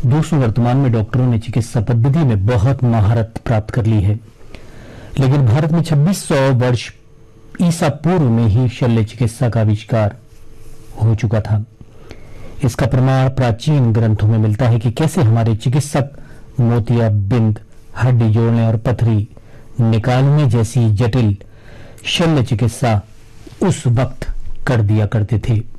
दोस्तों, वर्तमान में डॉक्टरों ने चिकित्सा पद्धति में बहुत महारत प्राप्त कर ली है, लेकिन भारत में 2600 वर्ष ईसा पूर्व में ही शल्य चिकित्सा का आविष्कार हो चुका था। इसका प्रमाण प्राचीन ग्रंथों में मिलता है कि कैसे हमारे चिकित्सक मोतियाबिंद, हड्डी जोड़ने और पथरी निकालने जैसी जटिल शल्य चिकित्सा उस वक्त कर दिया करते थे।